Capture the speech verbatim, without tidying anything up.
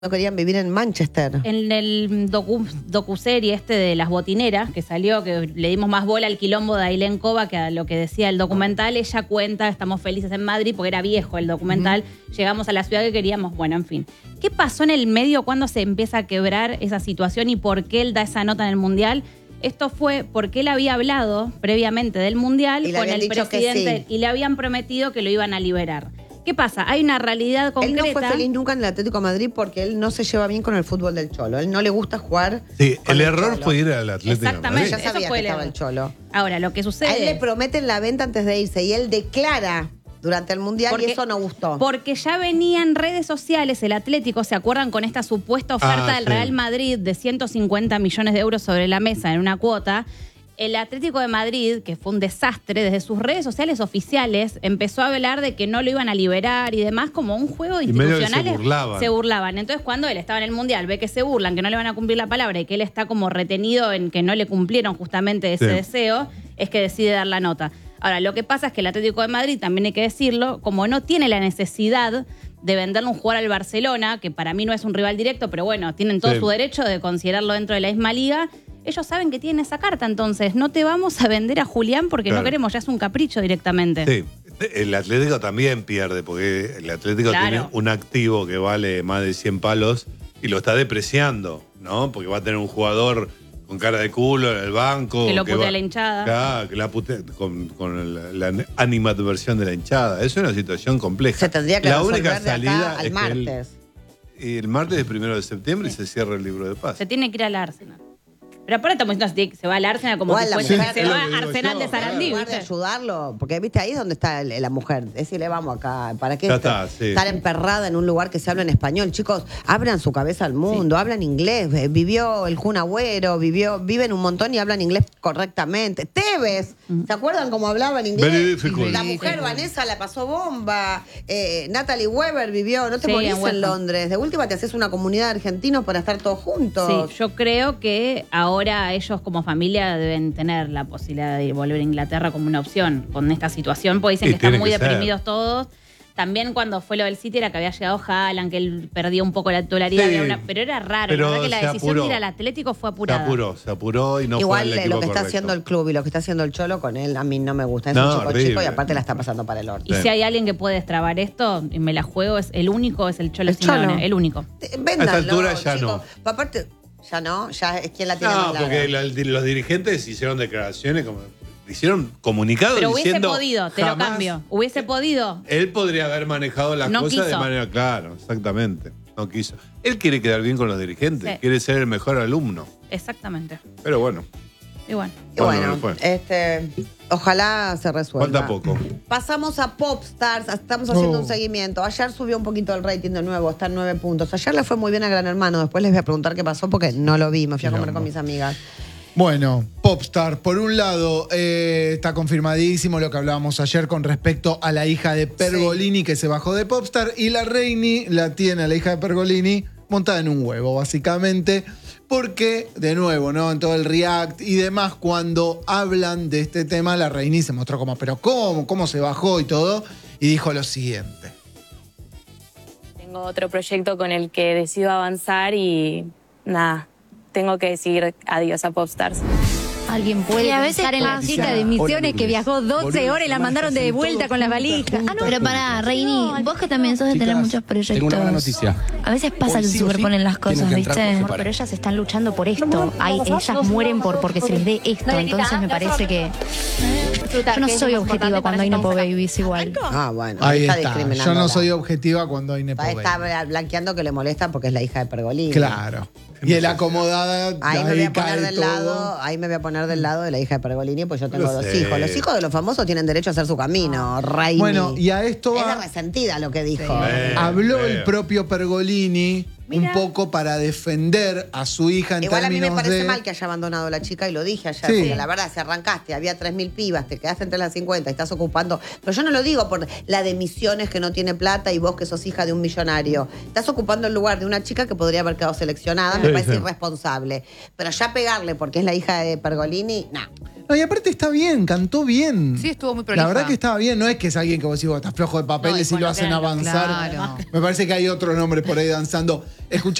No querían vivir en Manchester. En el docu, docuserie este de Las Botineras, que salió, que le dimos más bola al quilombo de Ailén Cova que a lo que decía el documental, ella cuenta, estamos felices en Madrid, porque era viejo el documental, uh-huh. Llegamos a la ciudad que queríamos, bueno, en fin. ¿Qué pasó en el medio cuando se empieza a quebrar esa situación y por qué él da esa nota en el Mundial? Esto fue porque él había hablado previamente del Mundial con el presidente sí. Y le habían prometido que lo iban a liberar. ¿Qué pasa? Hay una realidad concreta. Él no fue feliz nunca en el Atlético de Madrid porque él no se lleva bien con el fútbol del Cholo. Él no le gusta jugar. Sí, con el, el error Cholo. Fue ir al Atlético de Madrid. Exactamente, ya sabía que estaba el Cholo. Ahora, lo que sucede. A él le prometen la venta antes de irse y él declara durante el Mundial porque, y eso no gustó. Porque ya venía en redes sociales el Atlético, ¿se acuerdan? Con esta supuesta oferta ah, del sí. Real Madrid de ciento cincuenta millones de euros sobre la mesa en una cuota. El Atlético de Madrid, que fue un desastre, desde sus redes sociales oficiales, empezó a hablar de que no lo iban a liberar y demás, como un juego de institucionales. Se burlaban. Se burlaban. Entonces, cuando él estaba en el Mundial, ve que se burlan, que no le van a cumplir la palabra y que él está como retenido en que no le cumplieron justamente ese sí. deseo, es que decide dar la nota. Ahora, lo que pasa es que el Atlético de Madrid, también hay que decirlo, como no tiene la necesidad de venderle un jugador al Barcelona, que para mí no es un rival directo, pero bueno, tienen todo sí. su derecho de considerarlo dentro de la misma liga. Ellos saben que tienen esa carta, entonces no te vamos a vender a Julián porque claro. no queremos, ya es un capricho directamente. Sí, el Atlético también pierde porque el Atlético claro. tiene un activo que vale más de cien palos y lo está depreciando, ¿no? Porque va a tener un jugador con cara de culo en el banco. Que lo que putea va, la hinchada. Claro, que la putea con, con la, la animadversión de la hinchada. Es una situación compleja. Se tendría que la resolver única de salida acá al es martes. El, y el martes es primero de septiembre sí. y se cierra el libro de paz. Se tiene que ir al Arsenal. Pero aparte estamos diciendo que se va al Arsenal como Igual si la fuese mujer, se va sí, a Arsenal yo, de Sarandí. En lugar de ayudarlo, porque viste ahí es donde está el, la mujer. Decirle, vamos acá, ¿para qué está, estar, sí. estar emperrada en un lugar que se habla en español? Chicos, abran su cabeza al mundo, sí. hablan inglés. Vivió el Kun Agüero, vivió, viven un montón y hablan inglés correctamente. Tevez, ¿se acuerdan cómo hablaba en inglés? La mujer sí. Vanessa la pasó bomba. Eh, Natalie Weber vivió, no te sí, morís en, en Londres. De última te haces una comunidad de argentinos para estar todos juntos. Sí, yo creo que ahora ellos como familia deben tener la posibilidad de volver a Inglaterra como una opción con esta situación, porque dicen que están muy que deprimidos ser. todos. También cuando fue lo del City era que había llegado Haaland, que él perdió un poco la titularidad, sí, una, pero era raro, pero la verdad que la decisión apuró. de ir al Atlético fue apurada. Se apuró, se apuró y no Igual fue el equipo lo que está correcto. haciendo el club y lo que está haciendo el Cholo con él, a mí no me gusta. Es no, un chico horrible. chico y aparte la está pasando para el orto. Y sí. si hay alguien que puede destrabar esto, y me la juego, es el único, es el Cholo el Simeone, Cholo. el único. Véndanlo, a esta altura ya chicos. no. Aparte, ya no, ya es quien la tiene no, más larga. porque la, los dirigentes hicieron declaraciones como... Hicieron comunicados pero hubiese diciendo... podido, te lo cambio. Hubiese podido. Él podría haber manejado las no cosas quiso. de manera clara, exactamente. No quiso. Él quiere quedar bien con los dirigentes, sí. quiere ser el mejor alumno. Exactamente. Pero bueno. Y bueno. Y bueno, bueno este, ojalá se resuelva. Falta poco. Pasamos a Popstars, estamos haciendo oh. un seguimiento. Ayer subió un poquito el rating de nuevo, está en nueve puntos. Ayer le fue muy bien a Gran Hermano, después les voy a preguntar qué pasó porque no lo vi, me fui a comer no. con mis amigas. Bueno, Popstar, por un lado, eh, está confirmadísimo lo que hablábamos ayer con respecto a la hija de Pergolini sí. que se bajó de Popstar y la Reini la tiene, la hija de Pergolini, montada en un huevo, básicamente. Porque, de nuevo, ¿no? En todo el React y demás, cuando hablan de este tema, la Reini se mostró como, ¿pero cómo? ¿Cómo se bajó y todo? Y dijo lo siguiente. Tengo otro proyecto con el que decido avanzar y nada. Tengo que decir adiós a Popstars. Alguien puede y a veces pensar en la chica de Misiones que viajó doce horas y la mandaron de vuelta con las valijas. Ah, no, pero pará, Reini, vos que también sos de tener muchos proyectos. Tengo una buena noticia. A veces pasa que se superponen las cosas, ¿viste? Pero ellas están luchando por esto. Hay, ellas mueren por porque se les dé esto. Entonces me parece que... Yo no soy objetiva cuando hay Nepo Babies igual. Ah, bueno. Ahí está. Yo no soy objetiva cuando hay Nepo Babies. Está blanqueando que le molesta porque es la hija de Pergolini. Claro. Y el acomodada. Ahí me voy a poner del lado, ahí me voy a poner del lado de la hija de Pergolini, pues yo tengo Lo dos sé. hijos. Los hijos de los famosos tienen derecho a hacer su camino, Reini. Bueno, y a esto va. Es va, la resentida lo que dijo. Sí. Habló Veo. el propio Pergolini. Mira. Un poco para defender a su hija en Igual a mí términos me parece de... mal que haya abandonado a la chica y lo dije ayer. Sí. Porque la verdad, si arrancaste, había tres mil pibas, te quedaste entre las cincuenta y estás ocupando... Pero yo no lo digo por la de Misiones que no tiene plata y vos que sos hija de un millonario. Estás ocupando el lugar de una chica que podría haber quedado seleccionada, me Sí, parece sí. irresponsable. Pero ya pegarle porque es la hija de Pergolini, no. No, y aparte está bien, cantó bien. Sí, estuvo muy prolija. La verdad que estaba bien, no es que es alguien que vos decís, vos estás flojo de papeles No, y y lo bueno, hacen claro, avanzar. claro. Me parece que hay otros nombres por ahí danzando. Escuchá